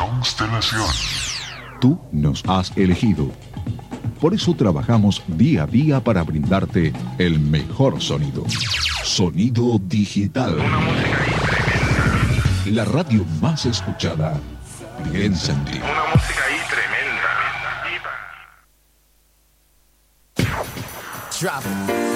Constelación. Tú nos has elegido. Por eso trabajamos día a día para brindarte el mejor sonido. Sonido digital. Una música ahí tremenda. La radio más escuchada. Piensa en ti. Una música ahí tremenda. Drop it.